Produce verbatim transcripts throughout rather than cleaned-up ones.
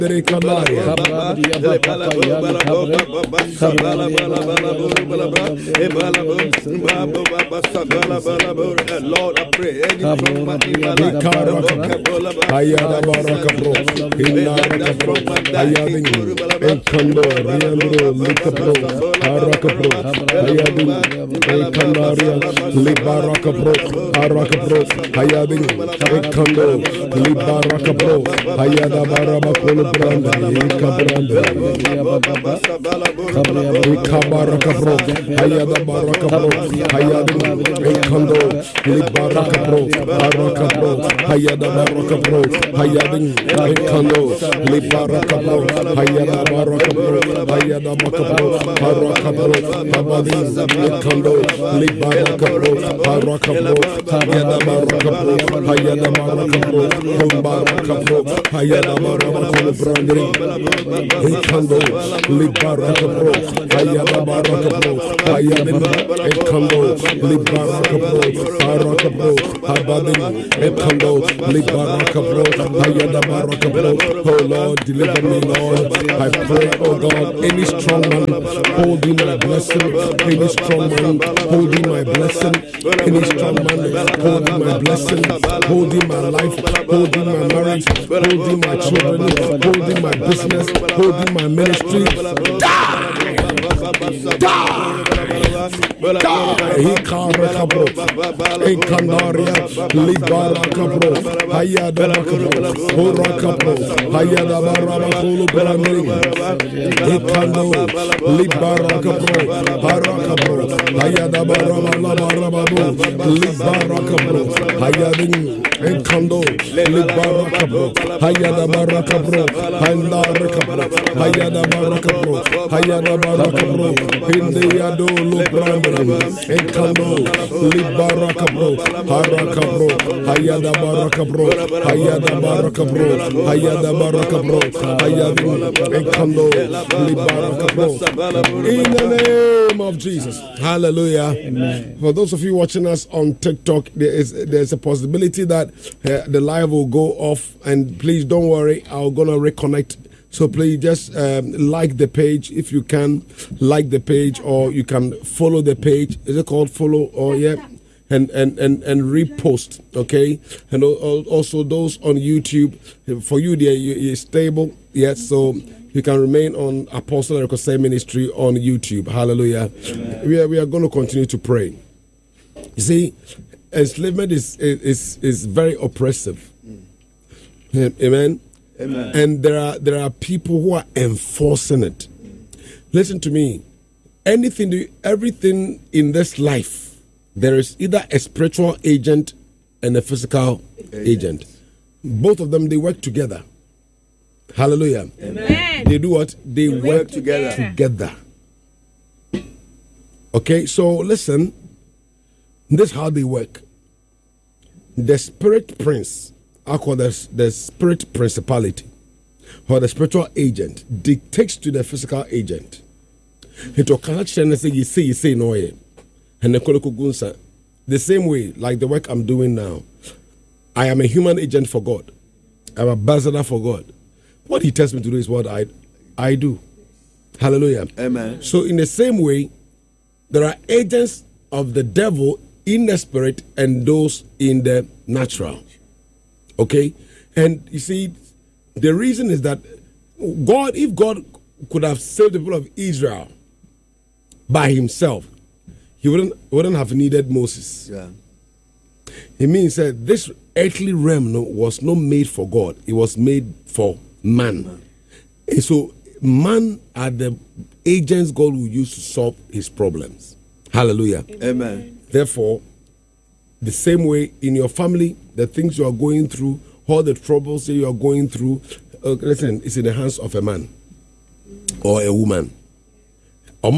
Lord, I pray. Oh Lord, deliver me, Lord. I pray, oh God, any strong man holding my blessing, any strong man holding my blessing, any strong man holding my blessing, holding my life, holding my marriage, holding my children, holding my business, holding my ministry. Die! Die! He can't recover. He can't libara kabro. Hayada kabro. Hora kabro. Hayada baraba kulu branding. He can't libara kabro. Hara kabro. Hayada baraba labara babu. Libara kabro. Hayading. He can't libara kabro. Hayada baraka kabro. Hayada kabro. Hayada baraka kabro. Hayada baraka kabro. Hindi yado lubranding. Ekando libaraka bro, haraka bro, hayada baraka bro, hayada baraka bro, hayada baraka bro, hayada ekando libaraka bro. In the name of Jesus, hallelujah. Amen. For those of you watching us on TikTok, there is there's a possibility that uh, the live will go off, and please don't worry, I'm gonna reconnect. So please just um, like the page if you can, like the page, or you can follow the page. Is it called follow? Or yeah, and and and and repost. Okay, and also those on YouTube. For you, there you're stable. Yes, so you can remain on Apostle Eric Osei Ministry on YouTube. Hallelujah. Amen. We are we are going to continue to pray. You see, enslavement is is is very oppressive. Mm. Amen. Amen. And there are there are people who are enforcing it. Listen to me. Anything, everything in this life, there is either a spiritual agent and a physical agent. agent. Both of them, they work together. Hallelujah. Amen. They do what? They, they work, work together. together. Okay, so listen. This is how they work. The spirit prince, I call this the spirit principality, or the spiritual agent, dictates to the physical agent. Into connection, say you say you say no way, and the the same way like the work I'm doing now. I am a human agent for God. I'm a ambassador for God. What He tells me to do is what I I do. Hallelujah. Amen. So in the same way, there are agents of the devil in the spirit and those in the natural. Okay, and you see, the reason is that God, if God could have saved the people of Israel by Himself, He wouldn't wouldn't have needed Moses. Yeah. It means that this earthly realm no, was not made for God; it was made for man. man. And so, man are the agents God will use to solve His problems. Hallelujah. Amen. Therefore, the same way in your family, the things you are going through, all the troubles that you are going through, uh, listen, it's in the hands of a man or a woman. And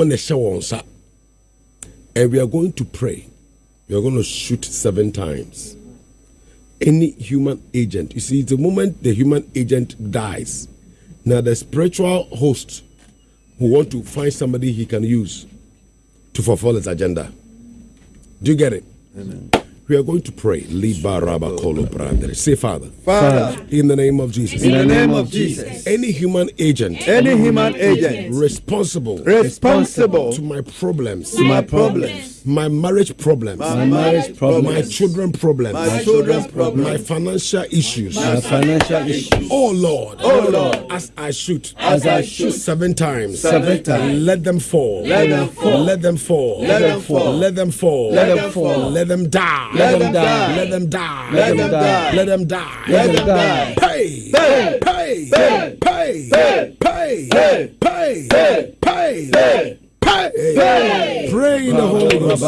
we are going to pray. We are going to shoot seven times. Any human agent, you see, the moment the human agent dies, now the spiritual host who want to find somebody he can use to fulfill his agenda. Do you get it? Amen. We are going to pray. Say, Father. Father. In the name of Jesus. In the name of Jesus. Any human agent. Any human agent. Responsible. Responsible. To my problems. To my problems. My marriage problems. My marriage problems. My children problems. My children's problems. My financial issues. My financial issues. Oh Lord. Oh Lord. As I shoot. As I shoot. Seven times. Seven times. Let them fall. Let them fall. Let them fall. Let them fall. Let them fall. Let them fall. Let them die. Let them die. Let them die. Let them die. Let them die. Let them die. Pay. Pay. Pay. Pay. Pay. Pay. Pay. Pay. Pay. Pay. Pay. Pay. Pay. Pray in the Holy Ghost.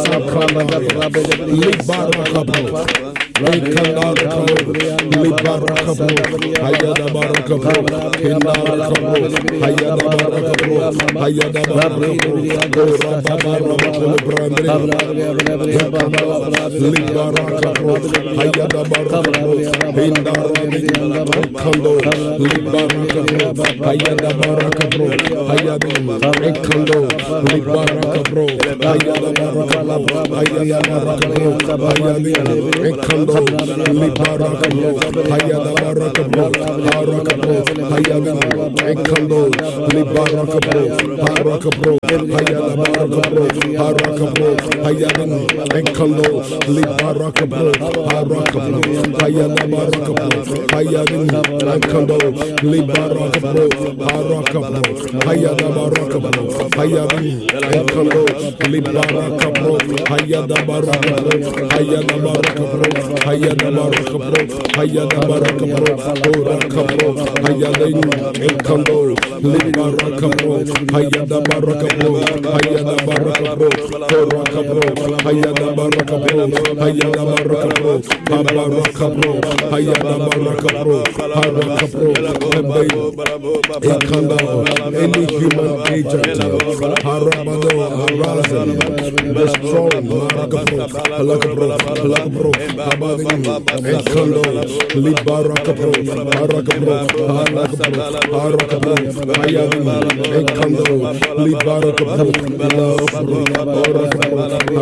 Libarakabro, ayala barakabro, ayala barakabro, ekando, libarakabro, ayala barakabro, barakabro, ayala, ekando, libarakabro, barakabro, ayala barakabro, barakabro, ayala, ekando, libarakabro, barakabro, ayala barakabro, ayala, ekando, libarakabro, barakabro, ayala barakabro, ayala. Ekando, libarakabro, hayada barakabro, hayada barakabro, hayada barakabro, hayada barakabro, orakabro, hayada ekando, libarakabro, hayada barakabro, hayada barakabro, orakabro, hayada barakabro, hayada barakabro, barakabro, hayada barakabro, harakabro, ekando, any human agent. Harabado, Harazan, the strong, Marakabro, Halakabro, Halakabro, Habadin, Ekando, Libarakabro, Harakabro, Halakabro, Harakabro, Hayadin, Ekando, Libarakabro, Halakabro, Harakabro,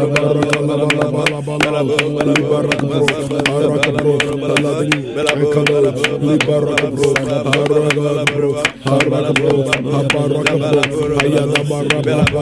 Libarakabro, Harakabro, Haladin, Ekando, Libarakabro, Harakabro, Harakabro, Habarakabro, Hayada Barra.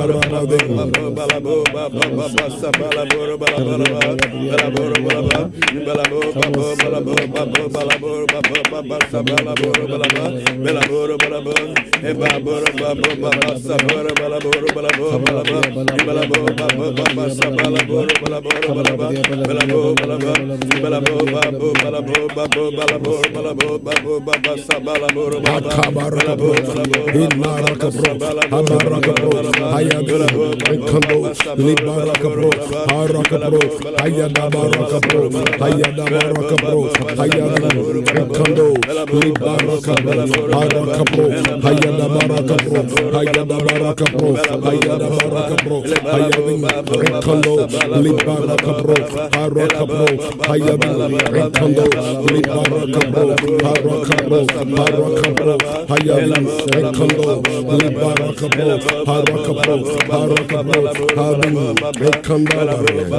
Hayada Ekando, Libarakabro, Harakabro, Hayada Barakabro, Hayada Barakabro, Hayada Ekando, Libarakabro, Harakabro, Hayada Barakabro, Hayada Barakabro, Hayada Barakabro, Hayada Ekando, Libarakabro, Harakabro, Hayada Ekando, Libarakabro, Harakabro, Harakabro, Hayada Ekando, Libarakabro, Harakabro, Harakabro, Habin, Ekandala,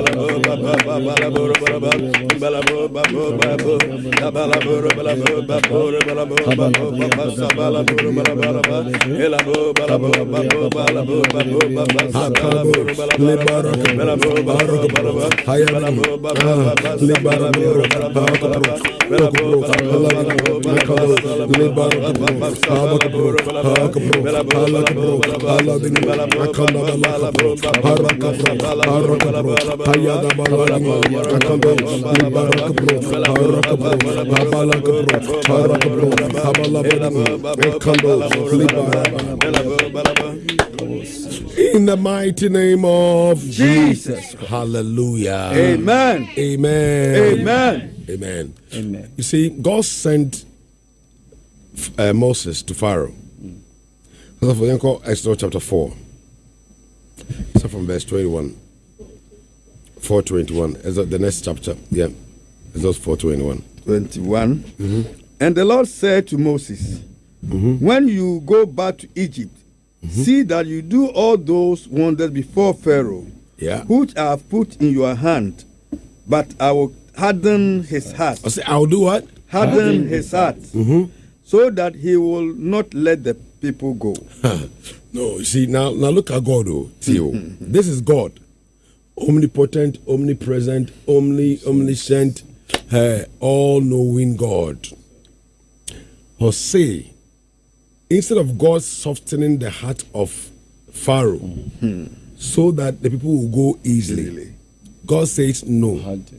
in the mighty name of Jesus. Hallelujah. Amen. Amen. Amen. Amen. Amen. You see, God sent uh, Moses to Pharaoh. So for example, Exodus chapter four. So from verse twenty-one. four twenty-one. Is that the next chapter? Yeah. Exodus four twenty-one. twenty-one. Mm-hmm. And the Lord said to Moses, mm-hmm. when you go back to Egypt, mm-hmm. see that you do all those wonders before Pharaoh, yeah. which I have put in your hand, but I will harden his heart. I say, I'll do what? Harden, harden his heart, mm-hmm. so that he will not let the people go. No, you see, now, now look at God, oh, Theo. This is God. Omnipotent, omnipresent, omni, omniscient, uh, all-knowing God. Hosea, instead of God softening the heart of Pharaoh mm-hmm. so that the people will go easily, easily. God says no.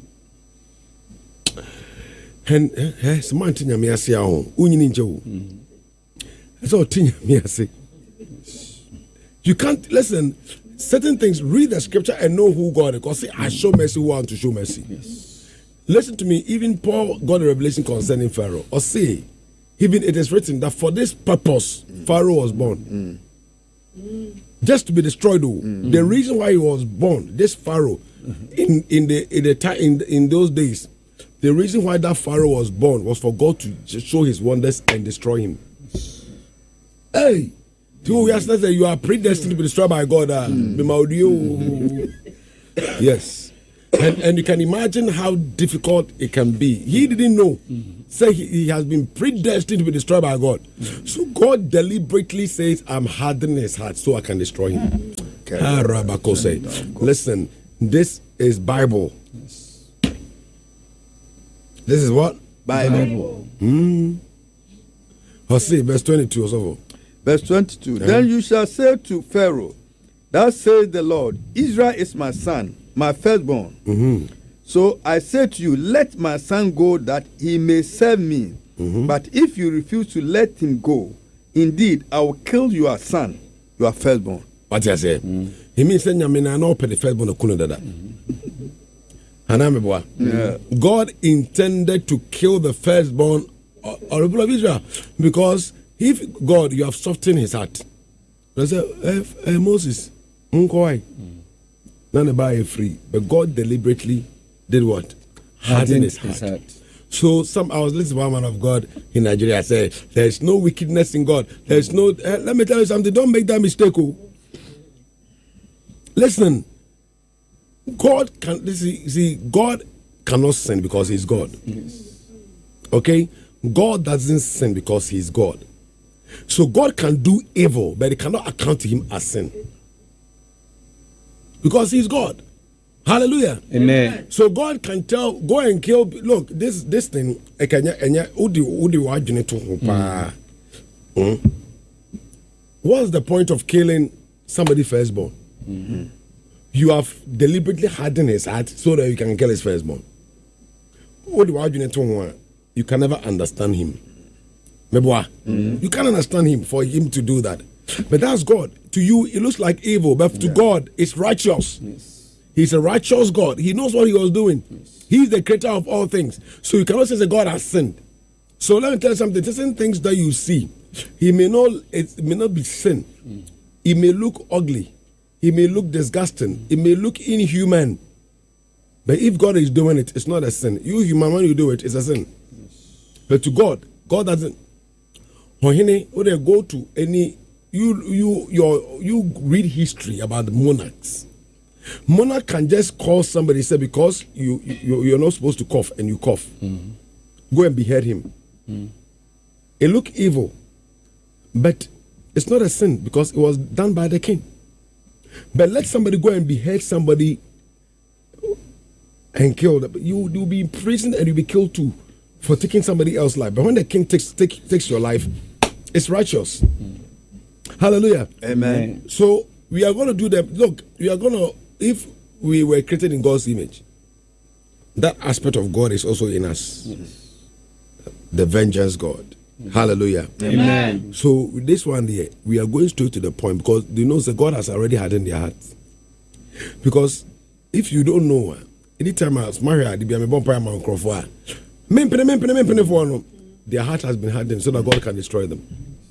And eh, someone tinya me ase ahon, unyini nche wo. So tinya me ase. You can't listen. Certain things, read the scripture and know who God is. Because see, I show mercy who I want to show mercy. Yes. Listen to me. Even Paul got a revelation concerning Pharaoh. Or say, even it is written that for this purpose, mm. Pharaoh was born. Mm. Just to be destroyed. Mm. The reason why he was born, this Pharaoh, mm-hmm. in, in, the, in, the time, in, in those days, the reason why that Pharaoh was born was for God to show his wonders and destroy him. Hey! Two years later, you are predestined to be destroyed by God. Uh, mm. Yes. And, and you can imagine how difficult it can be. He didn't know. Mm-hmm. Say he, he has been predestined to be destroyed by God. Mm-hmm. So God deliberately says, I'm hardening his heart so I can destroy him. Okay. Ah, listen, this is Bible. Yes. This is what? Bible. Hmm. Hosea, verse twenty-two or so. Verse twenty-two. Uh-huh. Then you shall say to Pharaoh, thus says the Lord, Israel is my son, my firstborn. Mm-hmm. So I say to you, let my son go that he may serve me. Mm-hmm. But if you refuse to let him go, indeed I will kill your son, your firstborn. What you say? Mm-hmm. He means saying, "Yamina no open the firstborn of Kunadada." Yeah. God intended to kill the firstborn of the people of Israel because. If God, you have softened his heart, I say, hey, hey, Moses, mm. none buy free, but God deliberately did what? Hardened his heart. heart. So some I was listening to one man of God in Nigeria. I say, there is no wickedness in God. There is no. Uh, let me tell you something. Don't make that mistake. Oh. Listen, God can. See, see, God cannot sin because He's God. Yes. Okay, God doesn't sin because He's God. So God can do evil, but it cannot account to him as sin. Because he's God. Hallelujah. Amen. So God can tell, go and kill. Look, this this thing, what's the point of killing somebody firstborn? Mm-hmm. You have deliberately hardened his heart so that you can kill his firstborn. You can never understand him. Mm-hmm. You can't understand him for him to do that. But that's God. To you, it looks like evil, but to yeah. God, it's righteous. Yes. He's a righteous God. He knows what he was doing. Yes. He's the creator of all things. So you cannot say that God has sinned. So let me tell you something. Certain things that you see, he may not, it may not be sin. Mm. It may look ugly. It may look disgusting. It may look inhuman. But if God is doing it, it's not a sin. You human, when you do it, it's a sin. Yes. But to God, God doesn't. When they go to any, you you your you read history about the monarchs. Monarch can just call somebody, say because you, you you're not supposed to cough and you cough, mm-hmm. go and behead him. Mm-hmm. It look evil, but it's not a sin because it was done by the king. But let somebody go and behead somebody and kill them. You you'll be imprisoned and you'll be killed too for taking somebody else's life. But when the king takes take, takes your life, it's righteous. Mm. Hallelujah. Amen. So we are going to do them. Look, we are going to, if we were created in God's image, that aspect of God is also in us. Yes. The vengeance God. Mm. Hallelujah. Amen. So with this one here, we are going straight to the point because you know that God has already hardened their hearts. Because if you don't know, anytime I was married, their heart has been hardened so that God can destroy them.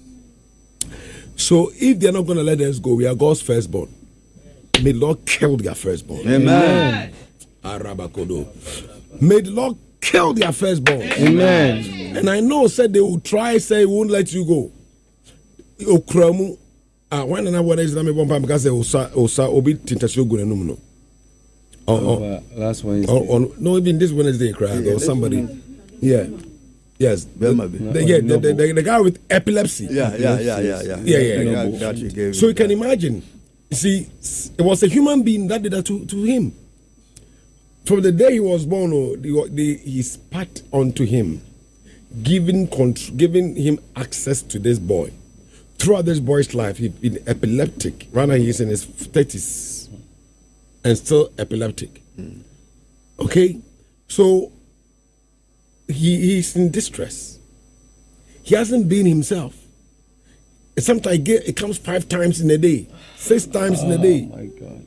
So if they're not going to let us go, we are God's firstborn. May the Lord kill their firstborn. Amen. Arabakodo. May the Lord kill their firstborn. Amen. And I know said they will try, say won't let you go. Okramu. Ah, when and what is that? Because they will obi tintasio go no. Oh, oh, uh, last Wednesday. oh, oh, no, even this Wednesday, crowd Yeah, or this somebody. Wednesday. Yeah. Yes. The, Maybe. the, yeah, the, the, the, the guy with epilepsy. Yeah, yeah, yeah, yeah, yeah. Yeah, yeah, That- yeah. that you gave So me you can that. imagine. You see, it was a human being that did that to, to him. From the day he was born, oh, the, the, he spat onto him, giving contr- giving him access to this boy. Throughout this boy's life, he's been epileptic. Right now, he's in his thirties and still epileptic. Okay? So, he he's in distress. He hasn't been himself. Sometimes it, get, it comes five times in a day, six times in a day. Oh my God.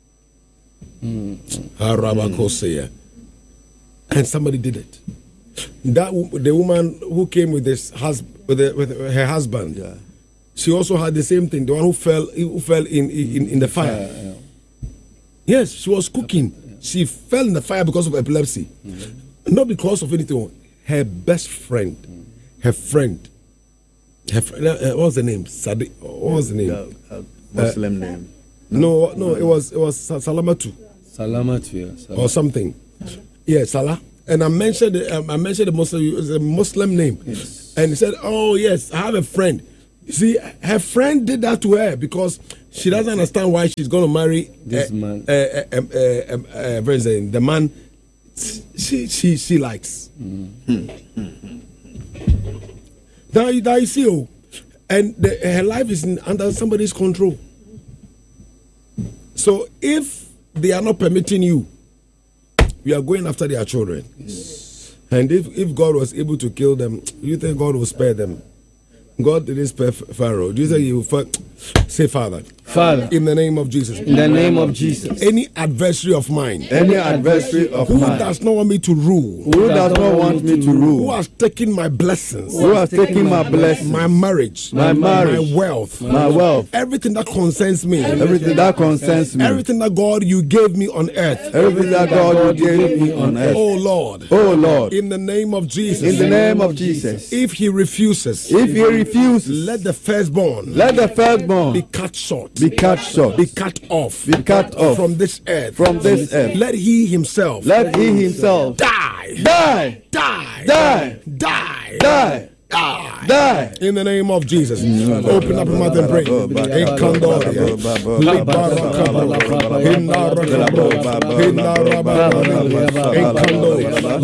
Harabakoseya. And somebody did it. That wo- the woman who came with this hus- with, the, with her husband, Yeah. she also had the same thing. The one who fell who fell in in, in the fire. Uh, yeah. Yes, she was cooking. She fell in the fire because of epilepsy, not because of anything. Her best friend, her friend, her friend. Uh, what was the name? Sadi. What was the name? Uh, uh, Muslim name. No, no, it was it was Sa- Salamatu. Salamat, yeah. Salamat. Or something. Yeah, Salah. And I mentioned the, um, I mentioned the Muslim, it was a Muslim name, Yes. and he said, "Oh yes, I have a friend." You see, her friend did that to her because she doesn't understand why she's going to marry This uh, man. Uh, uh, um, uh, um, uh, what is it? The man she she she likes. Now, you- now you see, oh, and the, her life is in, under somebody's control. So if they are not permitting you, we are going after their children. And if, if God was able to kill them, do you think God will spare them? God didn't spare Pharaoh. Do you think he will fa- say, Father, Father, in the name of Jesus, in the name of Jesus, any adversary of mine Any adversary of who mine does not want me to rule, who does not want me to who rule, has taken my blessings, who has taken my blessings, my marriage, My marriage, my wealth, my wealth, everything that concerns me, everything that concerns me, everything that God you gave me on earth. everything that God you gave me on earth. Oh Lord, Oh Lord, in the name of Jesus, in the name of Jesus, if he refuses, if he refuses, let the firstborn let the firstborn be cut short, be cut short, be cut off, be cut off from this earth, from this earth. Let he himself Let he himself die, die, die, die, die, die, die. die. In the name of Jesus, open up your mouth and pray. Enkandoria, Libarakabo, Hindarakabo, Hindarababa, Enkandoria.